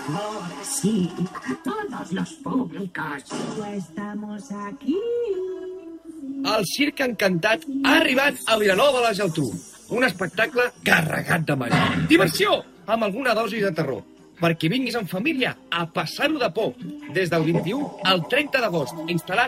Ahora sí, todos los públicos. Estamos aquí. El Circ Encantat ha arribat a Vilanova de la Geltrú. Un espectacle carregat de màgia. Diversió, amb alguna dosi de terror. Perquè vinguis en família a passar-ho de por. Des del 21 al 30 d'agost, instal·lat